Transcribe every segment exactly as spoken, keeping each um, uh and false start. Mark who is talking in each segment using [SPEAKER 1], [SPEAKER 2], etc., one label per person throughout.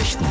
[SPEAKER 1] Nachrichten.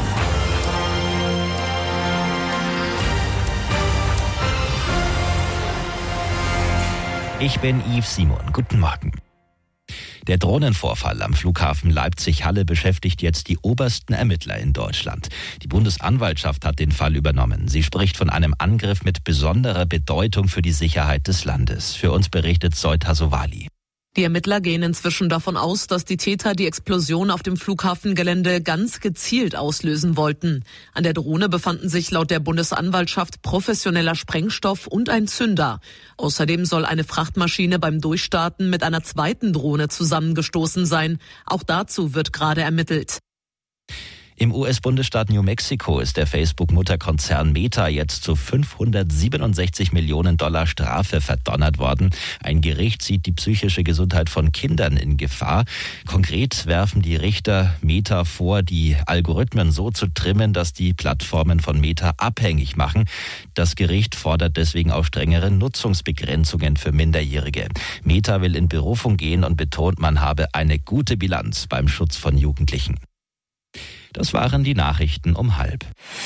[SPEAKER 2] Ich bin Yves Simon. Guten Morgen. Der Drohnenvorfall am Flughafen Leipzig-Halle beschäftigt jetzt die obersten Ermittler in Deutschland. Die Bundesanwaltschaft hat den Fall übernommen. Sie spricht von einem Angriff mit besonderer Bedeutung für die Sicherheit des Landes. Für uns berichtet Zoe Tassovali.
[SPEAKER 3] Die Ermittler gehen inzwischen davon aus, dass die Täter die Explosion auf dem Flughafengelände ganz gezielt auslösen wollten. An der Drohne befanden sich laut der Bundesanwaltschaft professioneller Sprengstoff und ein Zünder. Außerdem soll eine Frachtmaschine beim Durchstarten mit einer zweiten Drohne zusammengestoßen sein. Auch dazu wird gerade ermittelt.
[SPEAKER 2] Im U S-Bundesstaat New Mexico ist der Facebook-Mutterkonzern Meta jetzt zu fünfhundertsiebenundsechzig Millionen Dollar Strafe verdonnert worden. Ein Gericht sieht die psychische Gesundheit von Kindern in Gefahr. Konkret werfen die Richter Meta vor, die Algorithmen so zu trimmen, dass die Plattformen von Meta abhängig machen. Das Gericht fordert deswegen auch strengere Nutzungsbegrenzungen für Minderjährige. Meta will in Berufung gehen und betont, man habe eine gute Bilanz beim Schutz von Jugendlichen. Das waren die Nachrichten um halb.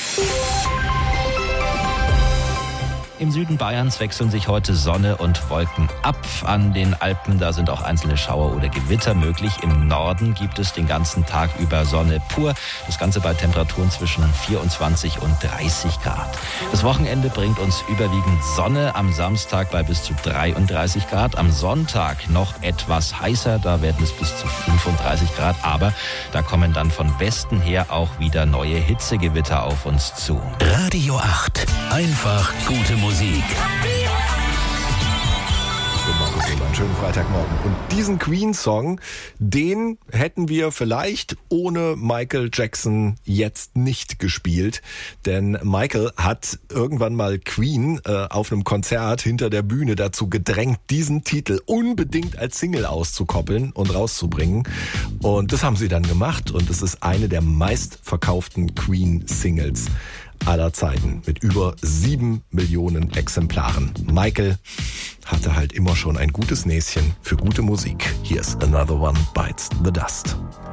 [SPEAKER 2] Im Süden Bayerns wechseln sich heute Sonne und Wolken ab. An den Alpen, da sind auch einzelne Schauer oder Gewitter möglich. Im Norden gibt es den ganzen Tag über Sonne pur. Das Ganze bei Temperaturen zwischen vierundzwanzig und dreißig Grad. Das Wochenende bringt uns überwiegend Sonne. Am Samstag bei bis zu dreiunddreißig Grad. Am Sonntag noch etwas heißer. Da werden es bis zu fünfunddreißig Grad. Aber da kommen dann von Westen her auch wieder neue Hitzegewitter auf uns zu.
[SPEAKER 1] Radio acht. Einfach gute Musik. Musik.
[SPEAKER 4] Einen schönen Freitagmorgen. Und diesen Queen-Song, den hätten wir vielleicht ohne Michael Jackson jetzt nicht gespielt. Denn Michael hat irgendwann mal Queen äh, auf einem Konzert hinter der Bühne dazu gedrängt, diesen Titel unbedingt als Single auszukoppeln und rauszubringen. Und das haben sie dann gemacht. Und es ist eine der meistverkauften Queen-Singles aller Zeiten mit über sieben Millionen Exemplaren. Michael hatte halt immer schon ein gutes Näschen für gute Musik. Hier ist Another One Bites the Dust.